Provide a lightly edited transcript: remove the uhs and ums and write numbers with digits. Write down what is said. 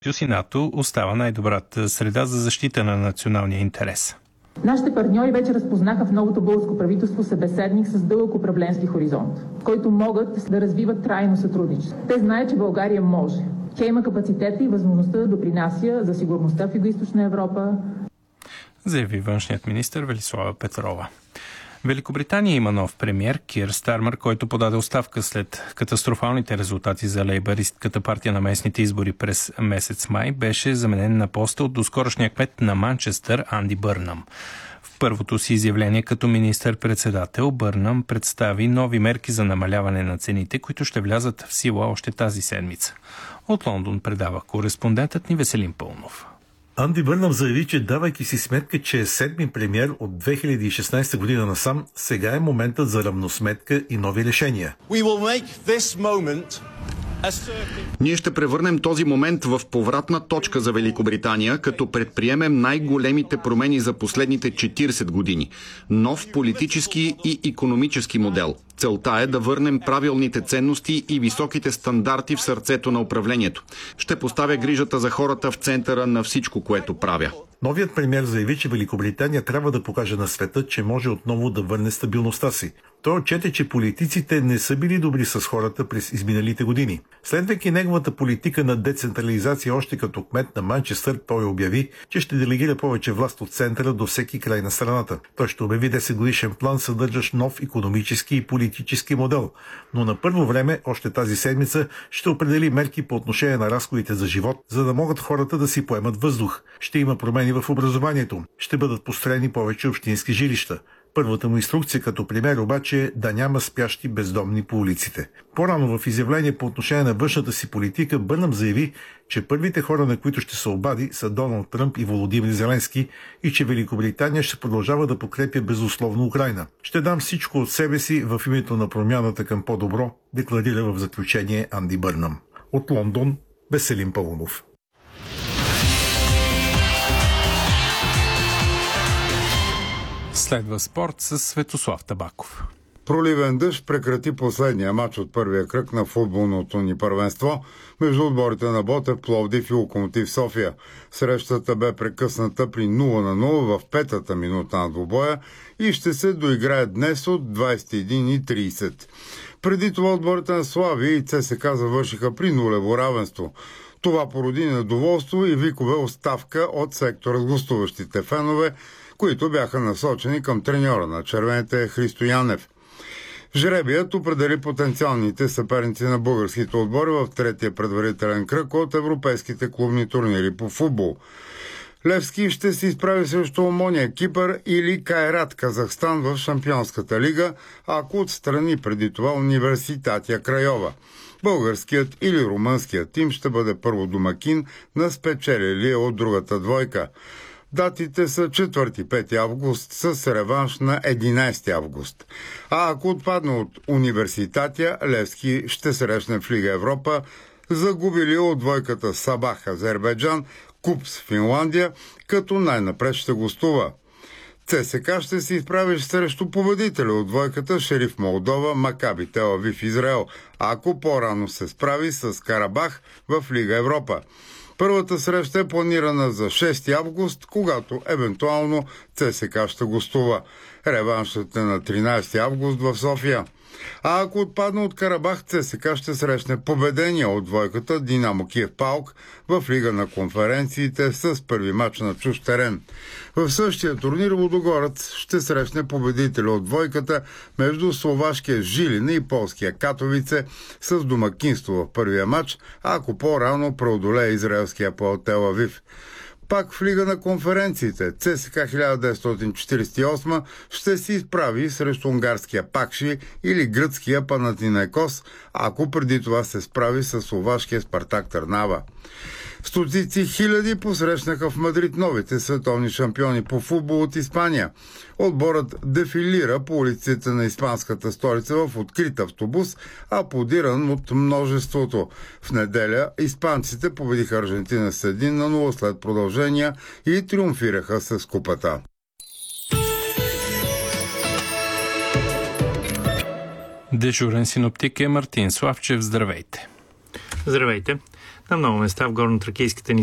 Съюз и НАТО остава най-добрата среда за защита на националния интерес. Нашите партньори вече разпознаха в новото българско правителство събеседник с дълъг управленски хоризонт, в който могат да развиват трайно сътрудничество. Те знаят, че България може. Тя има капацитета и възможността да допринася за сигурността в Югоизточна Европа, заяви външният министър Велислава Петрова. Великобритания има нов премиер Кир Стармър, който подаде оставка след катастрофалните резултати за лейбъристката партия на местните избори през месец май. Беше заменен на поста от доскорошния кмет на Манчестър Анди Бърнам. В първото си изявление като министър-председател Бърнам представи нови мерки за намаляване на цените, които ще влязат в сила още тази седмица. От Лондон предава кореспондентът ни Веселин Пълнов. Анди Бърнам заяви, че давайки си сметка, че е седми премиер от 2016 година насам, сега е моментът за равносметка и нови решения. Ние ще превърнем този момент в повратна точка за Великобритания, като предприемем най-големите промени за последните 40 години. Нов политически и икономически модел. Целта е да върнем правилните ценности и високите стандарти в сърцето на управлението. Ще поставя грижата за хората в центъра на всичко, което правя. Новият премиер заяви, че Великобритания трябва да покаже на света, че може отново да върне стабилността си. Той отчете, че политиците не са били добри с хората през изминалите години. Следвайки неговата политика на децентрализация още като кмет на Манчестър, той обяви, че ще делегира повече власт от центъра до всеки край на страната. Той ще обяви 10-годишен план, съдържащ нов икономически и политически модел. Но на първо време, още тази седмица, ще определи мерки по отношение на разходите за живот, за да могат хората да си поемат въздух. Ще има промени в образованието. Ще бъдат построени повече общински жилища. Първата му инструкция като премиер обаче е да няма спящи бездомни по улиците. По-рано в изявление по отношение на външната си политика Бърнам заяви, че първите хора, на които ще се обади, са Доналд Тръмп и Володимир Зеленски и че Великобритания ще продължава да подкрепя безусловно Украйна. Ще дам всичко от себе си в името на промяната към по-добро, декларира в заключение Анди Бърнам. От Лондон, Веселин Пълнов. Следва спорт с Светослав Табаков. Проливен дъжд прекрати последния матч от първия кръг на футболното ни първенство между отборите на Ботев, Пловдив и Локомотив София. Срещата бе прекъсната при 0-0 в петата минута на двубоя и ще се доиграе днес от 21:30. Преди това отборите на Славия и ЦСК завършиха при нулево равенство. Това породи недоволство и викове оставка от сектора с гостуващите фенове, които бяха насочени към треньора на червените Христо Янев. Жребият определи потенциалните съперници на българските отбори в третия предварителен кръг от европейските клубни турнири по футбол. Левски ще се изправи срещу Омония Кипър или Кайрат Казахстан в Шампионската лига, ако отстрани преди това Университатия Крайова. Българският или румънският тим ще бъде първо домакин на спечелили от другата двойка. Датите са 4-5 август с реванш на 11 август. А ако отпадне от Университатия, Левски ще срещне в Лига Европа загубили от двойката Сабах Азербайджан, Купс Финландия, като най-напред ще гостува. ЦСК ще се изправи срещу победителя от двойката Шериф Молдова, Макаби Тел Авив Израел, ако по-рано се справи с Карабах в Лига Европа. Първата среща е планирана за 6 август, когато евентуално ЦСК ще гостува. Реваншът е на 13 август в София. А ако отпадне от Карабах, ЦСК ще срещне победения от двойката Динамо Киев Паук в Лига на конференциите с първи мач на чужд терен. В същия турнир Лудогорец ще срещне победителя от двойката между словашкия Жилина и полския Катовице с домакинство в първия мач, ако по-рано преодолее израелския Апоел Тел Авив. Пак в Лига на конференциите ЦСКА 1948 ще се изправи срещу унгарския Пакши или гръцкия Панатинайкос, ако преди това се справи с словашкия Спартак Търнава. Стотици хиляди посрещнаха в Мадрид новите световни шампиони по футбол от Испания. Отборът дефилира по улиците на испанската столица в открит автобус, аплодиран от множеството. В неделя испанците победиха Аржентина с 1-0 след продължения и триумфираха с купата. Дежурен синоптик е Мартин Славчев. Здравейте! Здравейте! На много места в горно-тракийската ни